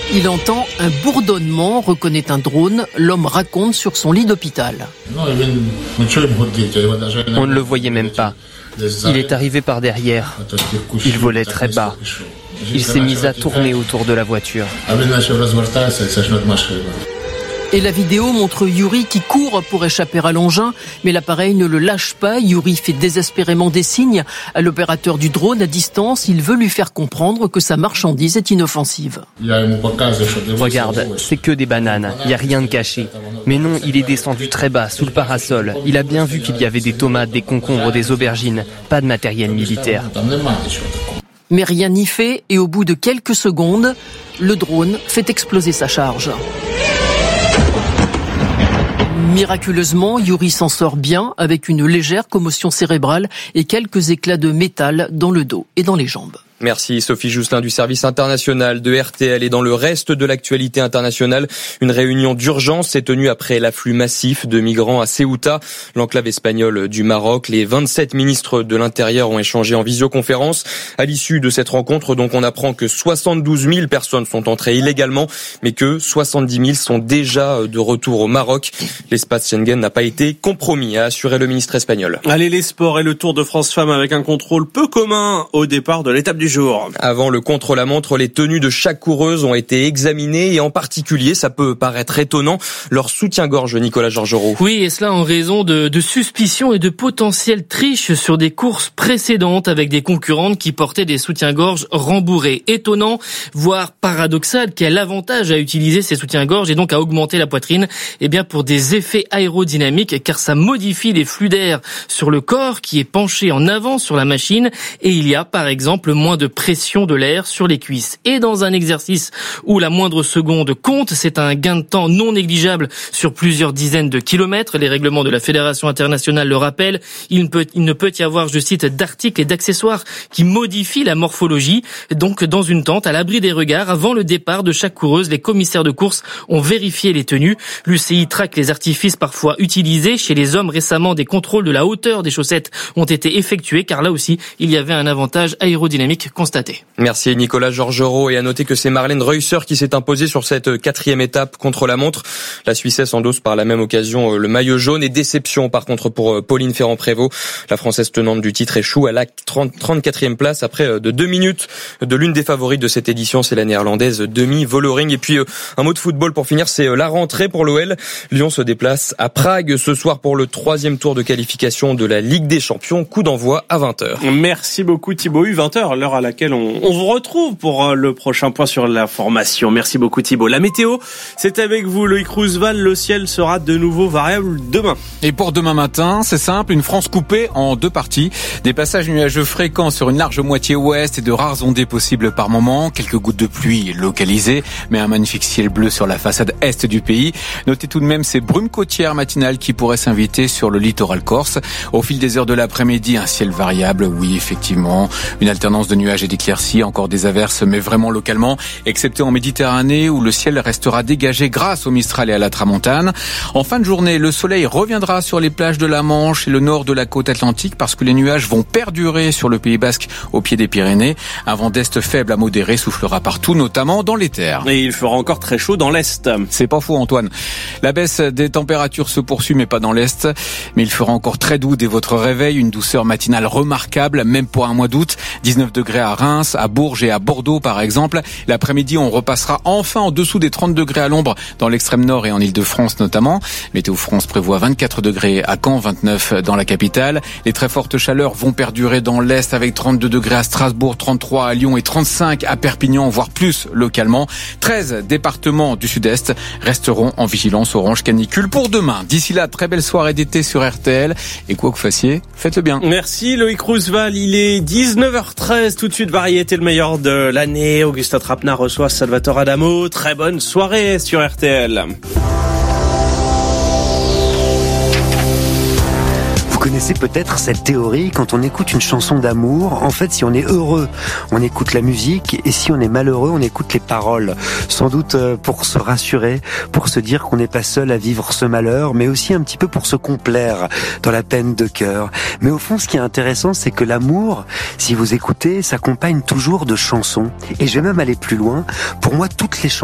Il entend un bourdonnement, reconnaît un drone. L'homme raconte sur son lit d'hôpital. On ne le voyait même pas. Il est arrivé par derrière. Il volait très bas. Il s'est mis à tourner autour de la voiture. Et la vidéo montre Yuri qui court pour échapper à l'engin, mais l'appareil ne le lâche pas. Yuri fait désespérément des signes à l'opérateur du drone à distance. Il veut lui faire comprendre que sa marchandise est inoffensive. Regarde, c'est que des bananes, il n'y a rien de caché. Mais non, il est descendu très bas, sous le parasol. Il a bien vu qu'il y avait des tomates, des concombres, des aubergines, pas de matériel militaire. Mais rien n'y fait et au bout de quelques secondes, le drone fait exploser sa charge. Miraculeusement, Yuri s'en sort bien avec une légère commotion cérébrale et quelques éclats de métal dans le dos et dans les jambes. Merci Sophie Jousselin du service international de RTL. Et dans le reste de l'actualité internationale, une réunion d'urgence s'est tenue après l'afflux massif de migrants à Ceuta, l'enclave espagnole du Maroc. Les 27 ministres de l'Intérieur ont échangé en visioconférence. À l'issue de cette rencontre, donc, on apprend que 72 000 personnes sont entrées illégalement, mais que 70 000 sont déjà de retour au Maroc. L'espace Schengen n'a pas été compromis, a assuré le ministre espagnol. Allez, les sports et le Tour de France Femmes avec un contrôle peu commun au départ de l'étape du jour. Avant le contre-la-montre, les tenues de chaque coureuse ont été examinées et en particulier, ça peut paraître étonnant, leur soutien-gorge, Nicolas Georgerot. Oui, et cela en raison de suspicions et de potentielles triches sur des courses précédentes avec des concurrentes qui portaient des soutiens-gorge rembourrés. Étonnant, voire paradoxal, quel avantage à utiliser ces soutiens-gorge et donc à augmenter la poitrine? Eh bien, pour des effets aérodynamiques, car ça modifie les flux d'air sur le corps qui est penché en avant sur la machine et il y a, par exemple, moins de pression de l'air sur les cuisses. Et dans un exercice où la moindre seconde compte, c'est un gain de temps non négligeable sur plusieurs dizaines de kilomètres. Les règlements de la Fédération internationale le rappellent. Il ne peut y avoir, je cite, d'articles et d'accessoires qui modifient la morphologie. Donc, dans une tente, à l'abri des regards, avant le départ de chaque coureuse, les commissaires de course ont vérifié les tenues. L'UCI traque les artifices parfois utilisés. Chez les hommes, récemment, des contrôles de la hauteur des chaussettes ont été effectués, car là aussi, il y avait un avantage aérodynamique constaté. Merci Nicolas Georgerot, et à noter que c'est Marlène Reusser qui s'est imposée sur cette 4e étape contre la montre. La Suissesse endosse par la même occasion le maillot jaune, et déception par contre pour Pauline Ferrand-Prévot. La Française tenante du titre échoue à la 34e place après de 2 minutes de l'une des favorites de cette édition, c'est la Néerlandaise Demi Vollering. Et puis un mot de football pour finir, c'est la rentrée pour l'OL. Lyon se déplace à Prague ce soir pour le 3e tour de qualification de la Ligue des Champions. Coup d'envoi à 20h. Merci beaucoup Thibaut. 20h, l'heure à laquelle on vous retrouve pour le prochain point sur la formation. Merci beaucoup Thibaut. La météo, c'est avec vous Loïc Roosevelt. Le ciel sera de nouveau variable demain. Et pour demain matin, c'est simple, une France coupée en 2 parties. Des passages nuageux fréquents sur une large moitié ouest et de rares ondées possibles par moment. Quelques gouttes de pluie localisées, mais un magnifique ciel bleu sur la façade est du pays. Notez tout de même ces brumes côtières matinales qui pourraient s'inviter sur le littoral corse. Au fil des heures de l'après-midi, un ciel variable, oui effectivement, une alternance de nuages et d'éclaircies, encore des averses, mais vraiment localement, excepté en Méditerranée où le ciel restera dégagé grâce au Mistral et à la Tramontane. En fin de journée, le soleil reviendra sur les plages de la Manche et le nord de la côte atlantique parce que les nuages vont perdurer sur le Pays Basque au pied des Pyrénées. Un vent d'est faible à modéré soufflera partout, notamment dans les terres. Et il fera encore très chaud dans l'est. C'est pas faux Antoine. La baisse des températures se poursuit mais pas dans l'est. Mais il fera encore très doux dès votre réveil, une douceur matinale remarquable, même pour un mois d'août. 19 degrés à Reims, à Bourges et à Bordeaux par exemple. L'après-midi, on repassera enfin en dessous des 30 degrés à l'ombre dans l'extrême nord et en Île-de-France notamment. Météo France prévoit 24 degrés à Caen, 29 dans la capitale. Les très fortes chaleurs vont perdurer dans l'est avec 32 degrés à Strasbourg, 33 à Lyon et 35 à Perpignan, voire plus localement. 13 départements du sud-est resteront en vigilance orange canicule pour demain. D'ici là, très belle soirée d'été sur RTL. Et quoi que vous fassiez, faites-le bien. Merci Loïc Roosevelt. Il est 19h13. Tout de suite, variété le meilleur de l'année. Augustin Trapenard reçoit Salvatore Adamo. Très bonne soirée sur RTL. Vous connaissez peut-être cette théorie, quand on écoute une chanson d'amour, en fait, si on est heureux, on écoute la musique, et si on est malheureux, on écoute les paroles. Sans doute pour se rassurer, pour se dire qu'on n'est pas seul à vivre ce malheur, mais aussi un petit peu pour se complaire dans la peine de cœur. Mais au fond, ce qui est intéressant, c'est que l'amour, si vous écoutez, s'accompagne toujours de chansons. Et je vais même aller plus loin. Pour moi, toutes les chansons